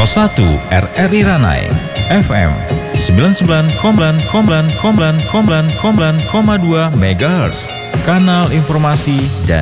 Pos 1 RRI Ranai FM 99,2 MHz, kanal informasi dan